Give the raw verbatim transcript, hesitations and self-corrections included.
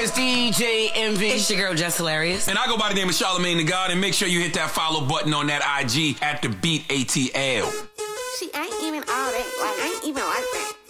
is D J Envy. It's your girl, Jess Hilarious. And I go by the name of Charlamagne the God. And make sure you hit that follow button on that I G at the Beat A T L. She ain't even all that. Like, ain't even like that.